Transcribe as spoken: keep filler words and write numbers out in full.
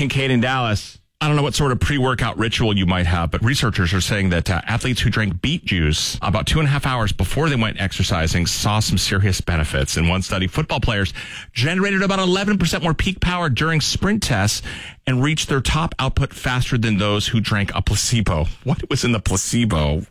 Kincaid in Dallas. I don't know what sort of pre-workout ritual you might have, but researchers are saying that uh, athletes who drank beet juice about two and a half hours before they went exercising saw some serious benefits. In one study, football players generated about eleven percent more peak power during sprint tests and reached their top output faster than those who drank a placebo. What was in the placebo?